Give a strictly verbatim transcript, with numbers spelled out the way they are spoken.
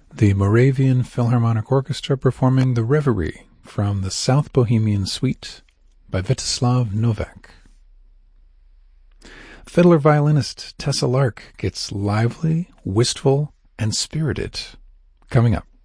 the Moravian Philharmonic Orchestra performing the Reverie from the South Bohemian Suite by Vítězslav Novák. Fiddler-violinist Tessa Lark gets lively, wistful, and spirited coming up.